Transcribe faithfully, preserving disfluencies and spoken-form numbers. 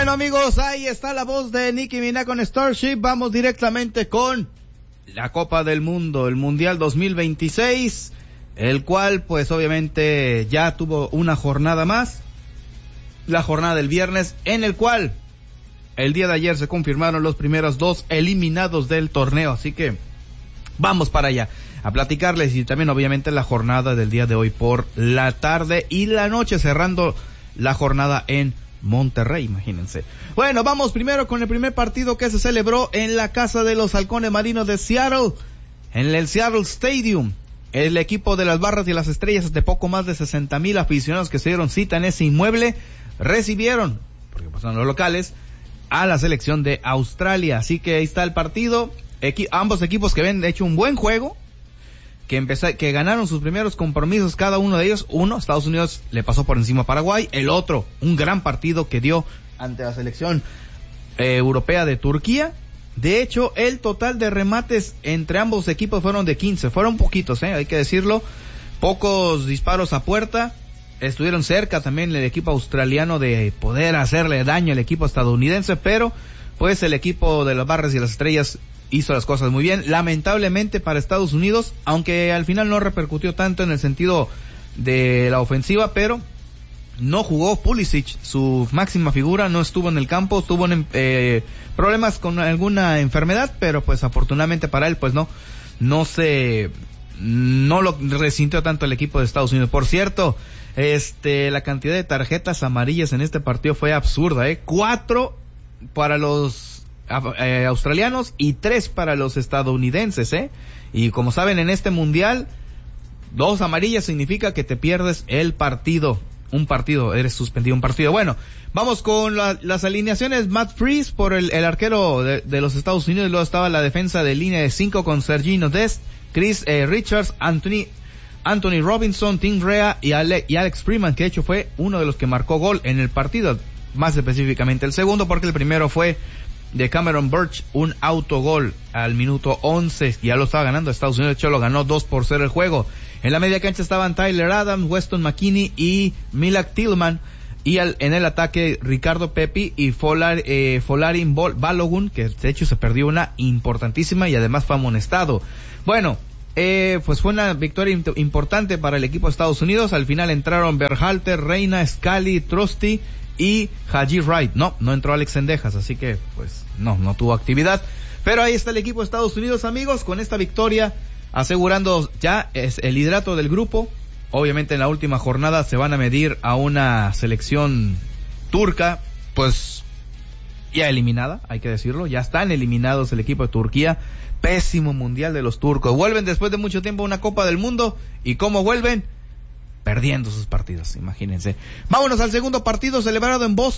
Bueno, amigos, ahí está la voz de Nicki Minaj con Starship. Vamos directamente con la Copa del Mundo, el Mundial dos mil veintiséis, el cual pues obviamente ya tuvo una jornada más, la jornada del viernes, en el cual el día de ayer se confirmaron los primeros dos eliminados del torneo, así que vamos para allá a platicarles, y también obviamente la jornada del día de hoy por la tarde y la noche, cerrando la jornada en Monterrey, imagínense. Bueno, vamos primero con el primer partido que se celebró en la casa de los Halcones Marinos de Seattle, en el Seattle Stadium. El equipo de las Barras y las Estrellas, de poco más de sesenta mil aficionados que se dieron cita en ese inmueble, recibieron, porque pues son los locales, a la selección de Australia. Así que ahí está el partido. Equi- ambos equipos que habían hecho un buen juego, que empezó, que ganaron sus primeros compromisos, cada uno de ellos. Uno, Estados Unidos le pasó por encima a Paraguay. El otro, un gran partido que dio ante la selección eh, europea de Turquía. De hecho, el total de remates entre ambos equipos fueron de quince. Fueron poquitos, eh, hay que decirlo. Pocos disparos a puerta. Estuvieron cerca también el equipo australiano de poder hacerle daño al equipo estadounidense, pero pues el equipo de las Barras y las Estrellas hizo las cosas muy bien. Lamentablemente para Estados Unidos, aunque al final no repercutió tanto en el sentido de la ofensiva, pero no jugó Pulisic, su máxima figura, no estuvo en el campo, tuvo eh, problemas con alguna enfermedad, pero pues afortunadamente para él pues no, no se, no lo resintió tanto el equipo de Estados Unidos. Por cierto, este, la cantidad de tarjetas amarillas en este partido fue absurda, eh, cuatro para los Eh, australianos y tres para los estadounidenses, eh, y como saben, en este mundial dos amarillas significa que te pierdes el partido, un partido, eres suspendido un partido. Bueno, vamos con la, las alineaciones. Matt Freese por el, el arquero de, de los Estados Unidos. Luego estaba la defensa de línea de cinco con Sergino Dest, Chris eh, Richards, Anthony Anthony Robinson, Tim Rea y, Ale, y Alex Freeman, que de hecho fue uno de los que marcó gol en el partido, más específicamente el segundo, porque el primero fue de Cameron Birch, un autogol al minuto once, ya lo estaba ganando Estados Unidos. De hecho lo ganó dos por cero el juego. En la media cancha estaban Tyler Adams, Weston McKennie y Milak Tillman, y al, en el ataque Ricardo Pepi y Folar, eh, Folarin Balogun, que de hecho se perdió una importantísima y además fue amonestado. Bueno, eh, pues fue una victoria imp- importante para el equipo de Estados Unidos. Al final entraron Berhalter, Reina, Scally, Trusty y Haji Wright. No, no entró Alex Sendejas, así que pues no, no tuvo actividad. Pero ahí está el equipo de Estados Unidos, amigos, con esta victoria asegurando ya es el liderato del grupo. Obviamente en la última jornada se van a medir a una selección turca, pues ya eliminada, hay que decirlo, ya están eliminados el equipo de Turquía. Pésimo mundial de los turcos. Vuelven después de mucho tiempo a una Copa del Mundo, y ¿cómo vuelven? Perdiendo sus partidos, imagínense. Vámonos al segundo partido celebrado en Boston.